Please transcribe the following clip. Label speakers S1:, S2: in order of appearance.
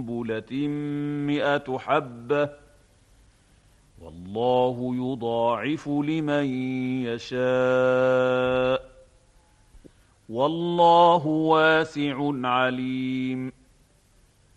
S1: سنبلة 100 حبة والله يضاعف لمن يشاء والله واسع عليم.